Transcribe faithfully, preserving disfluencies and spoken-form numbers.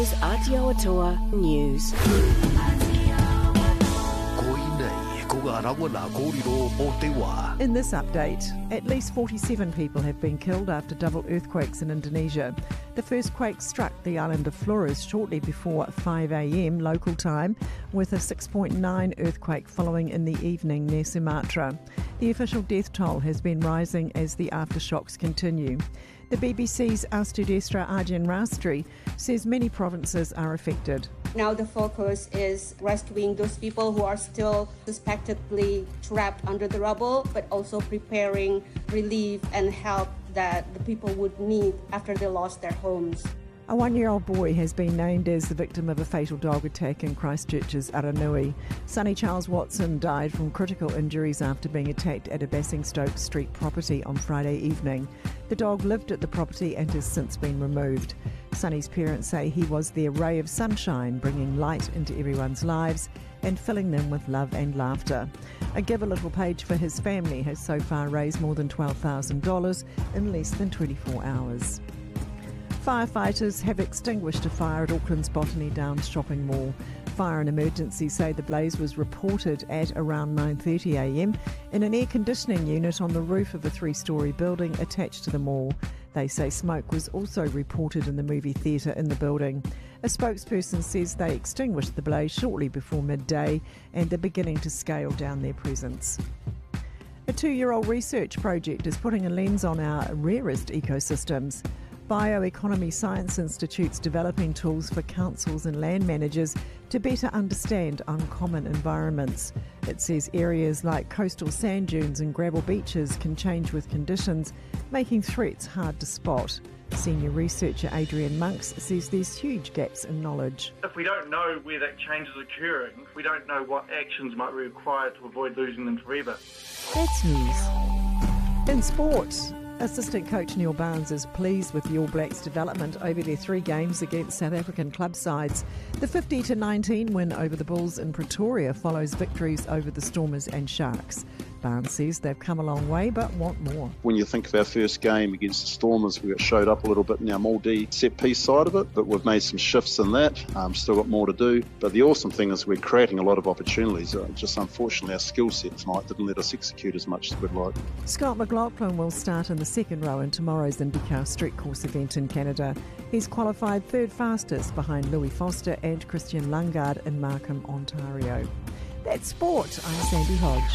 is Aotearoa News. In this update, at least forty-seven people have been killed after double earthquakes in Indonesia. The first quake struck the island of Flores shortly before five a m local time, with a six point nine earthquake following in the evening near Sumatra. The official death toll has been rising as the aftershocks continue. The B B C's Astudestra Arjen Rastri says many provinces are affected. Now the focus is rescuing those people who are still suspectedly trapped under the rubble, but also preparing relief and help that the people would need after they lost their homes. A one-year-old boy has been named as the victim of a fatal dog attack in Christchurch's Aranui. Sonny Charles Watson died from critical injuries after being attacked at a Basingstoke Street property on Friday evening. The dog lived at the property and has since been removed. Sonny's parents say he was their ray of sunshine, bringing light into everyone's lives and filling them with love and laughter. A Give a Little page for his family has so far raised more than twelve thousand dollars in less than twenty-four hours. Firefighters have extinguished a fire at Auckland's Botany Downs shopping mall. Fire and emergency say the blaze was reported at around nine thirty a m in an air conditioning unit on the roof of a three-storey building attached to the mall. They say smoke was also reported in the movie theatre in the building. A spokesperson says they extinguished the blaze shortly before midday and they're beginning to scale down their presence. A two-year-old research project is putting a lens on our rarest ecosystems. Bioeconomy Science Institute's developing tools for councils and land managers to better understand uncommon environments. It says areas like coastal sand dunes and gravel beaches can change with conditions, making threats hard to spot. Senior researcher Adrian Monks says there's huge gaps in knowledge. If we don't know where that change is occurring, we don't know what actions might be required to avoid losing them forever. That's news. In sports, assistant coach Neil Barnes is pleased with the All Blacks' development over their three games against South African club sides. The fifty to nineteen win over the Bulls in Pretoria follows victories over the Stormers and Sharks. Barnes says they've come a long way but want more. When you think of our first game against the Stormers, we got showed up a little bit in our multi set piece side of it, but we've made some shifts in that. Um, still got more to do. But the awesome thing is we're creating a lot of opportunities. Uh, just unfortunately our skill set tonight didn't let us execute as much as we'd like. Scott McLaughlin will start in the second row in tomorrow's IndyCar Street Course event in Canada. He's qualified third fastest behind Louis Foster and Christian Lundgaard in Markham, Ontario. That's sport. I'm Sandy Hodge.